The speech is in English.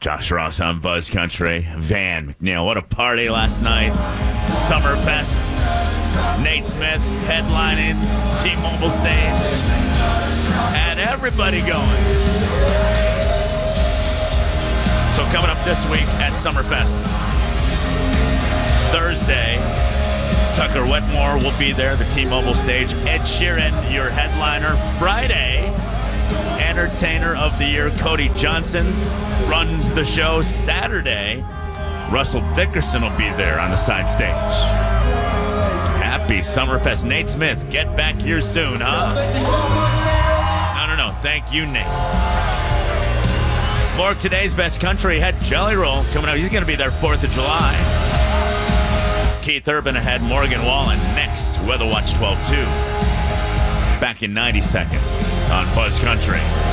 Josh Ross on Buzz Country. Van McNeil, what a party last night. Summerfest. Nate Smith headlining T-Mobile stage. Had everybody going. So coming up this week at Summerfest. Thursday, Tucker Wetmore will be there, the T-Mobile stage. Ed Sheeran, your headliner. Friday, Entertainer of the Year Cody Johnson runs the show. Saturday, Russell Dickerson will be there on the side stage. Happy Summerfest. Nate Smith, get back here soon, huh? Thank you so much, man. No. Thank you, Nate. More of today's best country. Had Jelly Roll coming out. He's going to be there 4th of July. Keith Urban ahead. Morgan Wallen next. Weather Watch 12-2. Back in 90 seconds on Buzz Country.